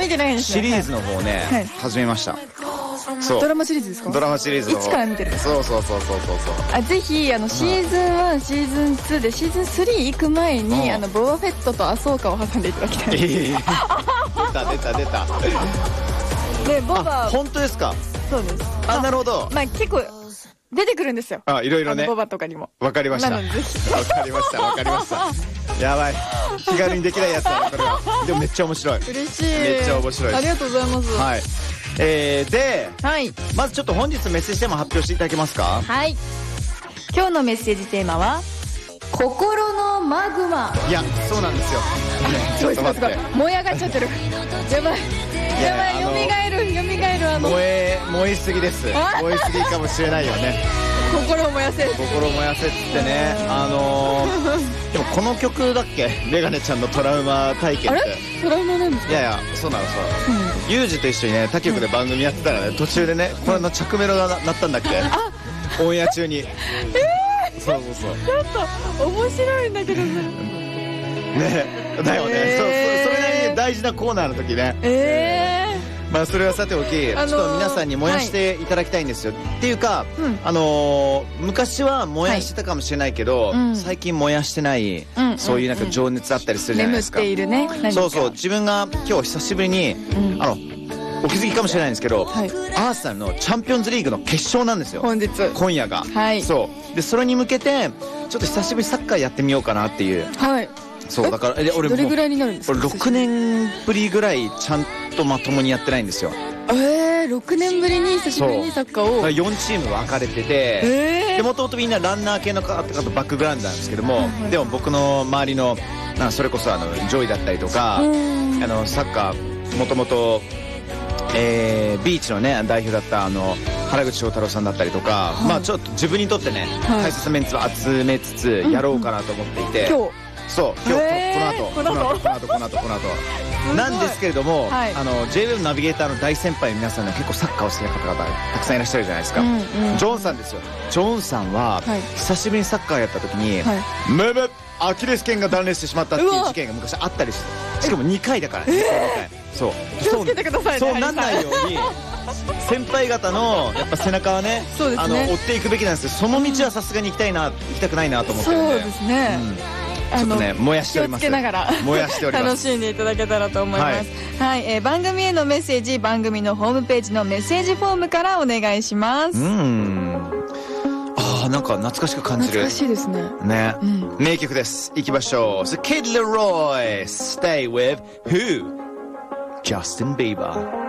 てないですね。 シリーズの方をね、始めました。そう。 ドラマシリーズですか？ ドラマシリーズの方。 1から見てる。 そう。ぜひ、シーズン1、シーズン2で、シーズン3行く前に、ボバフェットとアソーカを挟んでいただきたい。出た。 で、ボバ。 本当ですか？そうです。なるほど。 まあ結構、出てくるんですよ。 いろいろね。 ボバとかにも。 わかりました。 なのでぜひ。 わかりました。やばい。気軽にできないやつだね、これは。でもめっちゃ面白い。 嬉しい。 めっちゃ面白いです。 ありがとうございます。 はい。で、まずちょっと本日メッセージテーマ発表していただけますか？ はい。今日のメッセージテーマは、心のマグマ。 いや、そうなんですよ。ちょっと待って。 燃え上がっちゃってる。やばい、蘇る。 燃えすぎです。燃えすぎかもしれないよね。 心を燃やせっつってね。でもこの曲だっけ？メガネちゃんのトラウマ体験って。 トラウマなんですか？ いや、そうなの。ユージと一緒にね、他局で番組やってたらね、途中でね、これの着メロが鳴ったんだっけ？オンエア中に。そう。 ちょっと面白いんだけどね。 だよね。それなりに大事なコーナーの時ね。まあそれはさておき、ちょっと皆さんに燃やしていただきたいんですよ。っていうか、昔は燃やしてたかもしれないけど、最近燃やしてない、そういうなんか情熱あったりするじゃないですか。 眠っているね。 そう。自分が今日久しぶりに、お気づきかもしれないんですけど、アーセナルのチャンピオンズリーグの決勝なんですよ。今夜が。そう。で、それに向けて、ちょっと久しぶりにサッカーやってみようかなっていう。そうだから俺もどれぐらいになるんですか ？6年ぶりぐらいちゃんとまともにやってないんですよ。 6年ぶりに久しぶりにサッカーを。 4チーム分かれてて、でもともとみんなランナー系の方とバックグラウンドなんですけども、でも僕の周りのそれこそジョイだったりとか、サッカーもともとビーチのね代表だった原口翔太郎さんだったりとか、まあちょっと自分にとってね大切なメンツを集めつつやろうかなと思っていて、今日この後なんですけれども、JWEB ナビゲーターの大先輩の皆さんね、結構サッカーを好きな方々たくさんいらっしゃるじゃないですか。ジョンさんですよ。ジョンさんは久しぶりにサッカーやった時にアキレス腱が断裂してしまったっていう事件が昔あったりして、しかも2回だからね。 気をつけてくださいね。 そうなんないように先輩方のやっぱ背中はね、追っていくべきなんですけど、その道はさすがに行きたくないなと思ってるんで。 そうですね。 ちょっとね、燃やしております。 気をつけながら燃やしております。 楽しんでいただけたらと思います。はい、番組へのメッセージ、番組のホームページのメッセージフォームからお願いします。 なんか懐かしく感じる。 懐かしいですね。 ね、名曲です。行きましょう。The Kid Leroy, Stay with Who? Justin Bieber.